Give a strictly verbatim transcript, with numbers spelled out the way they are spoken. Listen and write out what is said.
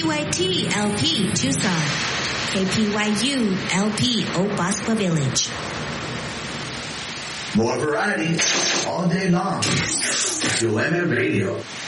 Y T L P Tucson. K P Y U L P Oak Bosco Village. More variety all day long. U M A Radio.